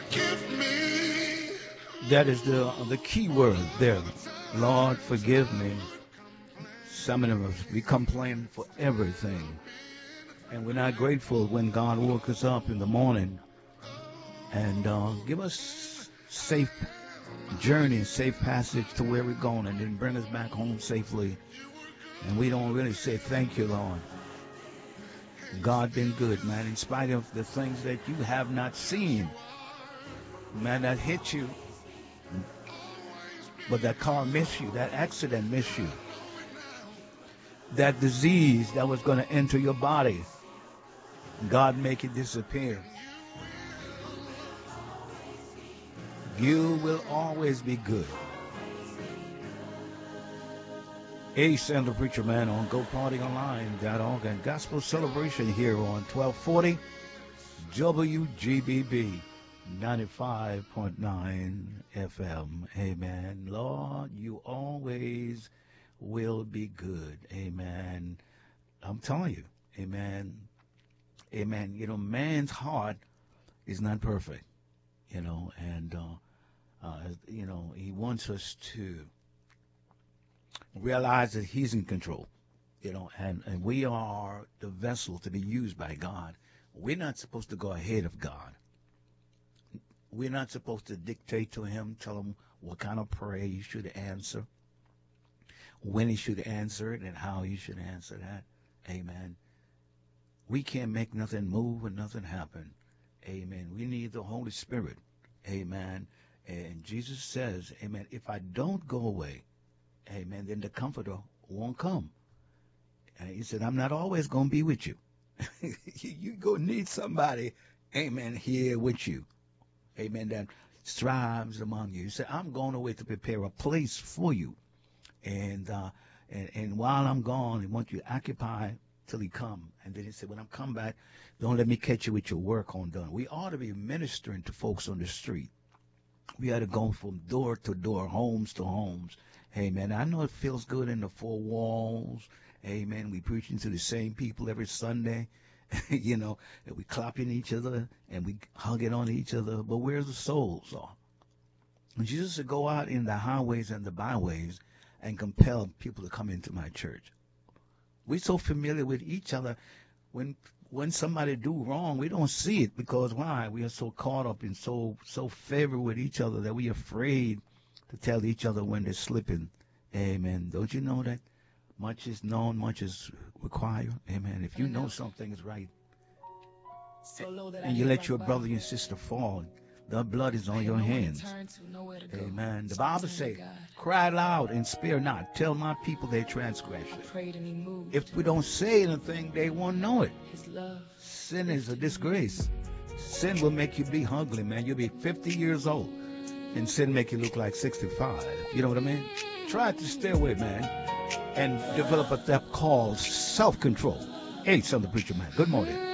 That is the key word there. Lord, forgive me. Some of us, we complain for everything. And we're not grateful when God woke us up in the morning and give us safe journey, safe passage to where we're going, and then bring us back home safely. And we don't really say thank you, Lord. God been good, man, in spite of the things that you have not seen. Man, that hit you. But that car missed you. That accident missed you. That disease that was going to enter your body, God make it disappear. You will always be good. Ace and the Preacher Man on GoPartyOnline.org and Gospel Celebration here on 1240 WGBB 95.9 FM. Amen. Lord, you always will be good. Amen. I'm telling you. Amen. Amen. You know, man's heart is not perfect, you know, and, you know, he wants us to realize that he's in control, you know, and we are the vessel to be used by God. We're not supposed to go ahead of God. We're not supposed to dictate to him, tell him what kind of prayer he should answer, when he should answer it, and how he should answer that. Amen. We can't make nothing move and nothing happen. Amen. We need the Holy Spirit. Amen. And Jesus says, amen, if I don't go away, amen, then the Comforter won't come. And he said, I'm not always going to be with you. You're going to need somebody, amen, here with you. Amen, that strives among you. He said, I'm going away to prepare a place for you. And while I'm gone, I want you to occupy till he come. And then he said, when I come back, don't let me catch you with your work undone. We ought to be ministering to folks on the street. We ought to go from door to door, homes to homes. Amen. I know it feels good in the four walls. Amen. We preaching to the same people every Sunday. You know, and we clapping each other and we hugging on each other. But where's the souls are? And Jesus said, go out in the highways and the byways and compel people to come into my church. We're so familiar with each other. When somebody do wrong, we don't see it because why? We are so caught up in so favored with each other that we're afraid to tell each other when they're slipping. Amen. Don't you know that much is known, much is required? Amen. If you know something is right and you let your brother and sister fall, the blood is on your hands. Amen. The Bible says, cry loud and spare not. Tell my people their transgression. If we don't say anything, they won't know it. Sin is a disgrace. Sin will make you be ugly, man. You'll be 50 years old and sin make you look like 65. You know what I mean? Try to stay away, man, and develop a thing called self-control. Hey, son of the Preacher Man. Good morning.